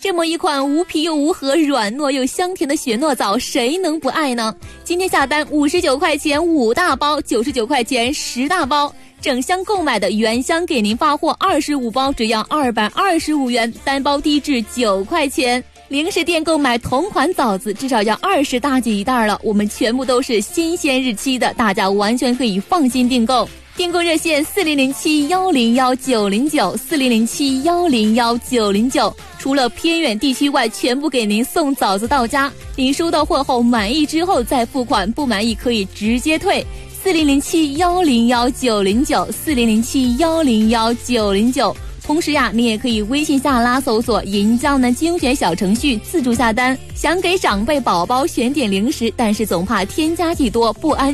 这么一款无皮又无核、软糯又香甜的雪糯枣，谁能不爱呢？今天下单59块钱5大包，99块钱10大包，整箱购买的原箱给您发货25包，只要225元，单包低至9块钱。零食店购买同款枣子至少要20大几一袋了，我们全部都是新鲜日期的，大家完全可以放心订购。订购热线4007-101-909，4007-101-909，除了偏远地区外，全部给您送枣子到家。您收到货后满意之后再付款，不满意可以直接退。4007-101-909，4007-101-909。同时呀，你也可以微信下拉搜索银江南精选小程序自助下单。想给长辈宝宝选点零食，但是总怕添加剂多不安